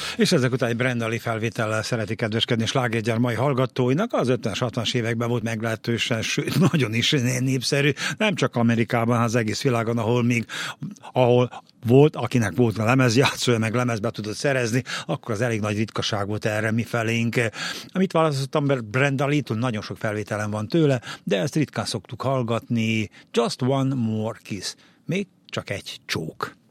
És ezek után egy Brenda Lee felvétellel szereti kedveskedni slágergyár mai hallgatóinak. Az 50-es, 60-as években volt meglehetősen, sőt, nagyon is népszerű, nem csak Amerikában, hanem az egész világon, ahol volt, akinek volt a lemezjátszója, meg lemezbe tudott szerezni, akkor az elég nagy ritkaság volt erre mifelénk. Amit választottam, Brenda Lee-től nagyon sok felvételen van tőle, de ezt ritkán szoktuk hallgatni. Just one more kiss. Még csak egy csók.